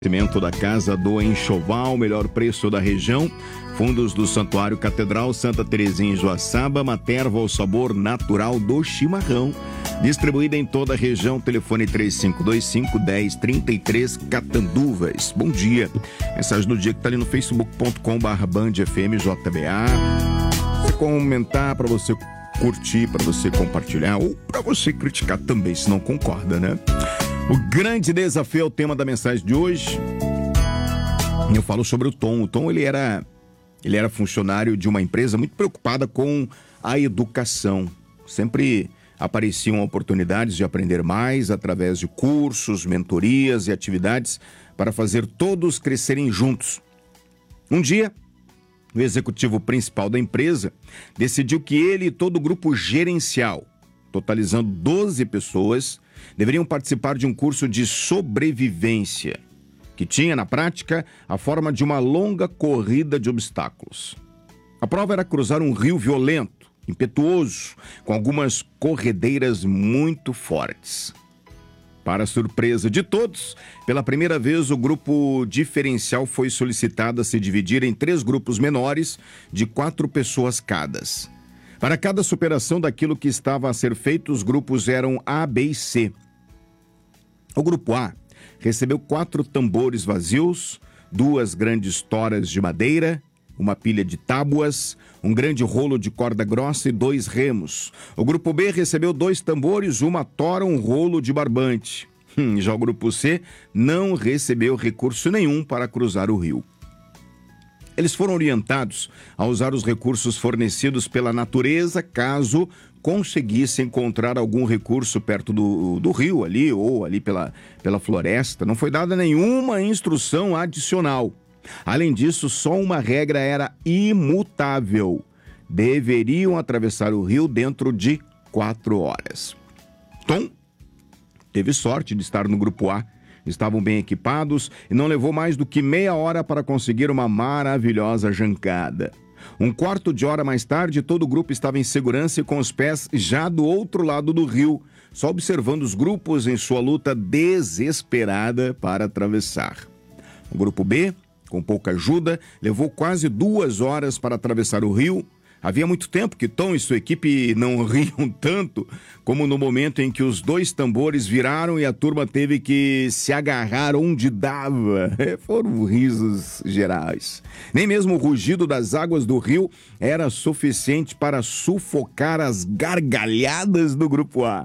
Da Casa do Enxoval, melhor preço da região. Fundos do Santuário Catedral Santa Terezinha em Joaçaba, Materva, o sabor natural do chimarrão. Distribuída em toda a região, telefone 3525-1033, Catanduvas. Bom dia. Mensagem do dia que está ali no facebook.com/bandfmjba. Você comentar, para você curtir, para você compartilhar ou para você criticar também, se não concorda, né? O grande desafio é o tema da mensagem de hoje. Eu falo sobre o Tom. O Tom, ele era funcionário de uma empresa muito preocupada com a educação. Sempre apareciam oportunidades de aprender mais através de cursos, mentorias e atividades para fazer todos crescerem juntos. Um dia, o executivo principal da empresa decidiu que ele e todo o grupo gerencial, totalizando 12 pessoas, deveriam participar de um curso de sobrevivência, que tinha, na prática, a forma de uma longa corrida de obstáculos. A prova era cruzar um rio violento, impetuoso, com algumas corredeiras muito fortes. Para a surpresa de todos, pela primeira vez o grupo diferencial foi solicitado a se dividir em 3 grupos menores de 4 pessoas cada. Para cada superação daquilo que estava a ser feito, os grupos eram A, B e C. O grupo A recebeu 4 tambores vazios, 2 grandes toras de madeira, uma pilha de tábuas, um grande rolo de corda grossa e 2 remos. O grupo B recebeu 2 tambores, uma tora, um rolo de barbante. Já o grupo C não recebeu recurso nenhum para cruzar o rio. Eles foram orientados a usar os recursos fornecidos pela natureza, caso conseguissem encontrar algum recurso perto do rio ali, ou ali pela floresta. Não foi dada nenhuma instrução adicional. Além disso, só uma regra era imutável: deveriam atravessar o rio dentro de 4 horas. Tom teve sorte de estar no grupo A. Estavam bem equipados e não levou mais do que meia hora para conseguir uma maravilhosa jancada. Um quarto de hora mais tarde, todo o grupo estava em segurança e com os pés já do outro lado do rio, só observando os grupos em sua luta desesperada para atravessar. O grupo B, com pouca ajuda, levou quase 2 horas para atravessar o rio. Havia muito tempo que Tom e sua equipe não riam tanto como no momento em que os 2 tambores viraram e a turma teve que se agarrar onde dava. Foram risos gerais. Nem mesmo o rugido das águas do rio era suficiente para sufocar as gargalhadas do grupo A.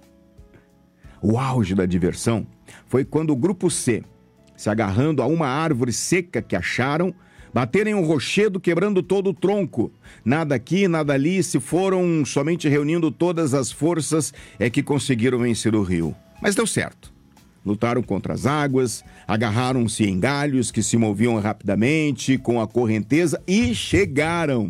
O auge da diversão foi quando o grupo C, se agarrando a uma árvore seca que acharam, baterem um rochedo quebrando todo o tronco. Nada aqui, nada ali, se foram somente reunindo todas as forças é que conseguiram vencer o rio. Mas deu certo. Lutaram contra as águas, agarraram-se em galhos que se moviam rapidamente com a correnteza e chegaram.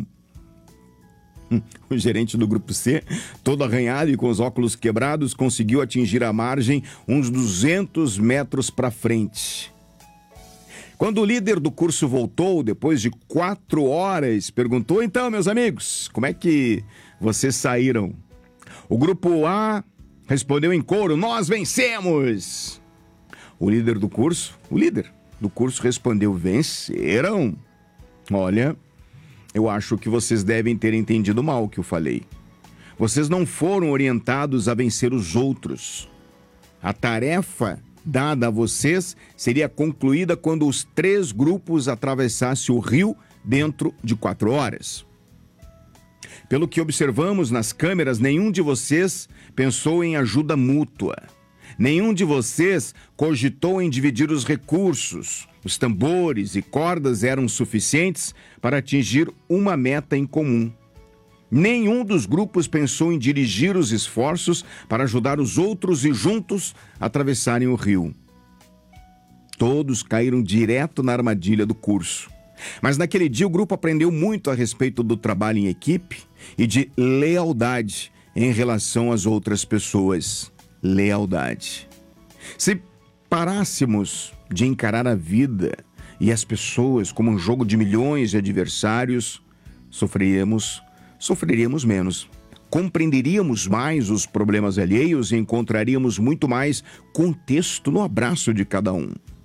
O gerente do grupo C, todo arranhado e com os óculos quebrados, conseguiu atingir a margem uns 200 metros para frente. Quando o líder do curso voltou, depois de 4 horas, perguntou: então, meus amigos, como é que vocês saíram? O grupo A respondeu em coro: nós vencemos! O líder do curso respondeu: venceram? Olha, eu acho que vocês devem ter entendido mal o que eu falei. Vocês não foram orientados a vencer os outros. A tarefa dada a vocês seria concluída quando os 3 grupos atravessassem o rio dentro de 4 horas. Pelo que observamos nas câmeras, nenhum de vocês pensou em ajuda mútua. Nenhum de vocês cogitou em dividir os recursos. Os tambores e cordas eram suficientes para atingir uma meta em comum. Nenhum dos grupos pensou em dirigir os esforços para ajudar os outros e juntos atravessarem o rio. Todos caíram direto na armadilha do curso. Mas naquele dia o grupo aprendeu muito a respeito do trabalho em equipe e de lealdade em relação às outras pessoas. Lealdade. Se parássemos de encarar a vida e as pessoas como um jogo de milhões de adversários, sofreríamos menos. Compreenderíamos mais os problemas alheios e encontraríamos muito mais contexto no abraço de cada um.